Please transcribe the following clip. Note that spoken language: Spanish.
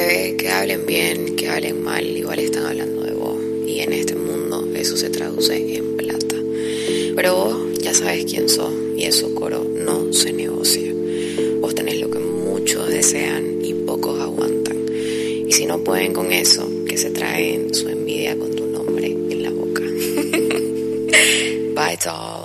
bebé, que hablen bien, que hablen mal, igual están hablando de vos. Y en este mundo eso se traduce en plata. Pero vos ya sabes quién sos y eso, coro, no se negocia. Vos tenés lo que muchos desean y pocos aguantan. Y si no pueden con eso, que se traen su envidia con tu nombre en la boca. Bye, doll.